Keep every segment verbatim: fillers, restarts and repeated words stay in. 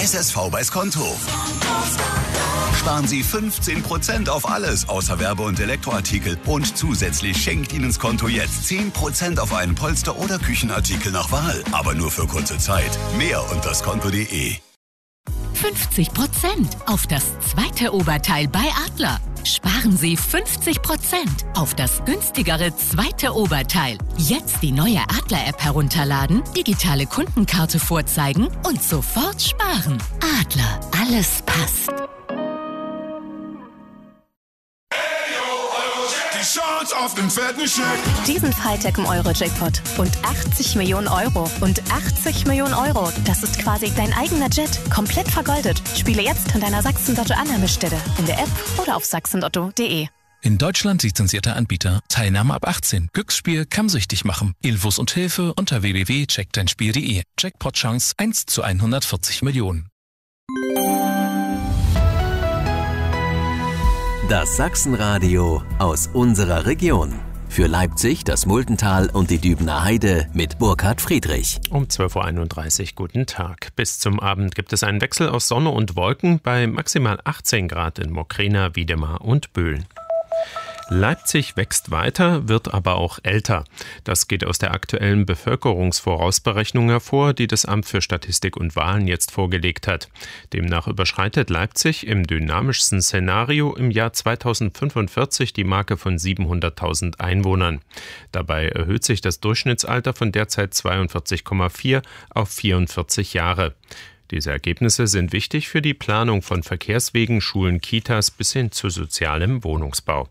S S V bei Skonto. Sparen Sie fünfzehn Prozent auf alles außer Werbe- und Elektroartikel. Und zusätzlich schenkt Ihnen Skonto jetzt zehn Prozent auf einen Polster- oder Küchenartikel nach Wahl. Aber nur für kurze Zeit. Mehr unter skonto punkt de. fünfzig Prozent auf das zweite Oberteil bei Adler. Sparen Sie fünfzig Prozent auf das günstigere zweite Oberteil. Jetzt die neue Adler-App herunterladen, digitale Kundenkarte vorzeigen und sofort sparen. Adler, alles passt. Die Chance auf den fetten Scheck. Diesen Freitag im Euro-Jackpot. Und achtzig Millionen Euro. Und achtzig Millionen Euro. Das ist quasi dein eigener Jet. Komplett vergoldet. Spiele jetzt an deiner Sachsen-Lotto-Annahmestelle. In der App oder auf sachsen lotto punkt de. In Deutschland lizenzierter Anbieter. Teilnahme ab achtzehn. Glücksspiel kann süchtig machen. Infos und Hilfe unter w w w punkt check dein spiel punkt de. Jackpot-Chance eins zu hundertvierzig Millionen. Das Sachsenradio aus unserer Region. Für Leipzig, das Multental und die Dübener Heide mit Burkhard Friedrich. Um zwölf Uhr einunddreißig, guten Tag. Bis zum Abend gibt es einen Wechsel aus Sonne und Wolken bei maximal achtzehn Grad in Mokrina, Wiedemar und Böhlen. Leipzig wächst weiter, wird aber auch älter. Das geht aus der aktuellen Bevölkerungsvorausberechnung hervor, die das Amt für Statistik und Wahlen jetzt vorgelegt hat. Demnach überschreitet Leipzig im dynamischsten Szenario im Jahr zweitausendfünfundvierzig die Marke von siebenhunderttausend Einwohnern. Dabei erhöht sich das Durchschnittsalter von derzeit zweiundvierzig Komma vier auf vierundvierzig Jahre. Diese Ergebnisse sind wichtig für die Planung von Verkehrswegen, Schulen, Kitas bis hin zu sozialem Wohnungsbau.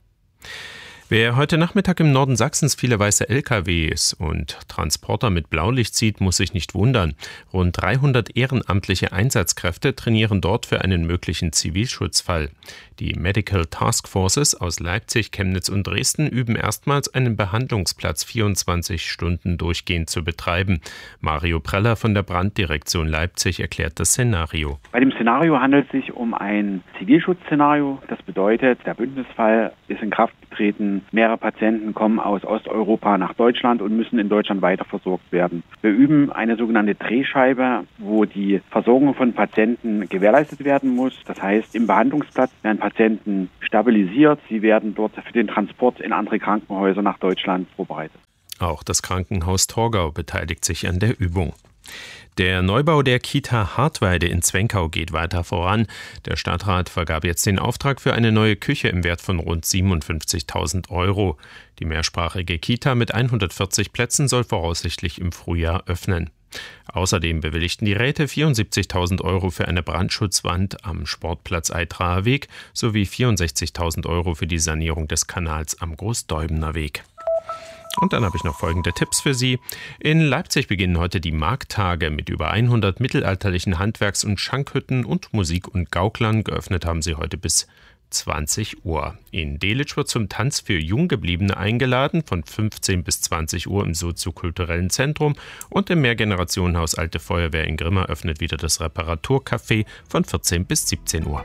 Wer heute Nachmittag im Norden Sachsens viele weiße L K Ws und Transporter mit Blaulicht sieht, muss sich nicht wundern. Rund dreihundert ehrenamtliche Einsatzkräfte trainieren dort für einen möglichen Zivilschutzfall. Die Medical Task Forces aus Leipzig, Chemnitz und Dresden üben erstmals einen Behandlungsplatz vierundzwanzig Stunden durchgehend zu betreiben. Mario Preller von der Branddirektion Leipzig erklärt das Szenario. Bei dem Szenario handelt es sich um ein Zivilschutzszenario. Das bedeutet, der Bündnisfall ist in Kraft getreten. Mehrere Patienten kommen aus Osteuropa nach Deutschland und müssen in Deutschland weiter versorgt werden. Wir üben eine sogenannte Drehscheibe, wo die Versorgung von Patienten gewährleistet werden muss. Das heißt, im Behandlungsplatz werden Patienten stabilisiert. Sie werden dort für den Transport in andere Krankenhäuser nach Deutschland vorbereitet. Auch das Krankenhaus Torgau beteiligt sich an der Übung. Der Neubau der Kita Hartweide in Zwenkau geht weiter voran. Der Stadtrat vergab jetzt den Auftrag für eine neue Küche im Wert von rund siebenundfünfzigtausend Euro. Die mehrsprachige Kita mit hundertvierzig Plätzen soll voraussichtlich im Frühjahr öffnen. Außerdem bewilligten die Räte vierundsiebenzigtausend Euro für eine Brandschutzwand am Sportplatz Eitraer Weg sowie vierundsechzigtausend Euro für die Sanierung des Kanals am Großdeubener Weg. Und dann habe ich noch folgende Tipps für Sie. In Leipzig beginnen heute die Markttage mit über hundert mittelalterlichen Handwerks- und Schankhütten und Musik- und Gauklern. Geöffnet haben sie heute bis zwanzig Uhr. In Delitzsch wird zum Tanz für Junggebliebene eingeladen, von fünfzehn bis zwanzig Uhr im soziokulturellen Zentrum. Und im Mehrgenerationenhaus Alte Feuerwehr in Grimma öffnet wieder das Reparaturcafé von vierzehn bis siebzehn Uhr.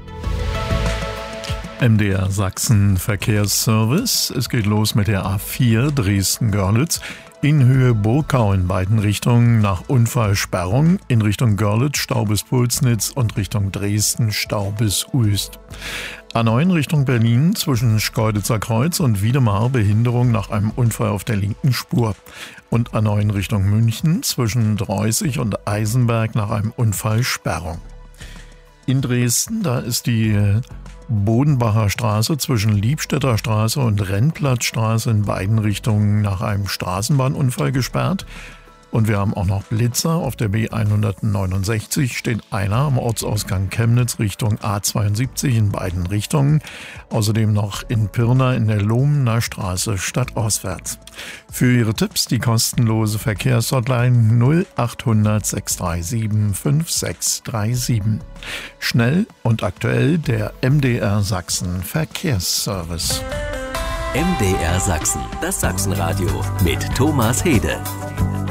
M D R Sachsen Verkehrsservice. Es geht los mit der A vier Dresden-Görlitz in Höhe Burgau in beiden Richtungen nach Unfallsperrung, in Richtung Görlitz Stau bis Pulsnitz und Richtung Dresden Stau bis Uest. A neun Richtung Berlin zwischen Schkeuditzer Kreuz und Wiedemar Behinderung nach einem Unfall auf der linken Spur. Und A neun Richtung München zwischen Dreußig und Eisenberg nach einem Unfall Sperrung. In Dresden, da ist die Bodenbacher Straße zwischen Liebstädter Straße und Rennplatzstraße in beiden Richtungen nach einem Straßenbahnunfall gesperrt. Und wir haben auch noch Blitzer. Auf der B hundertneunundsechzig steht einer am Ortsausgang Chemnitz Richtung A zweiundsiebzig in beiden Richtungen. Außerdem noch in Pirna in der Lohmener Straße stadtauswärts. Für Ihre Tipps die kostenlose Verkehrshotline null achthundert sechs drei sieben fünf sechs drei sieben. Schnell und aktuell der M D R Sachsen Verkehrsservice. M D R Sachsen, das Sachsenradio mit Thomas Hede.